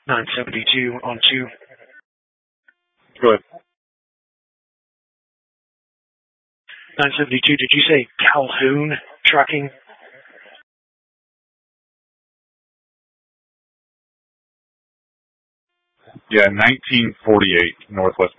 972 on 2. Go ahead. 972, did you say Calhoun Trucking? Yeah, 1948 Northwest